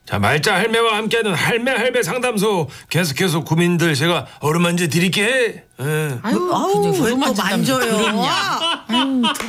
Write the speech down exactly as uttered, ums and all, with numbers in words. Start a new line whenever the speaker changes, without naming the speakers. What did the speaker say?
자, 말자 할매와 함께하는 할매 할매 상담소 계속해서 고민들 제가 어루만져 드릴게. 예.
아유,
아우
그냥
왜 또
만진다면서
만져요?
그러냐.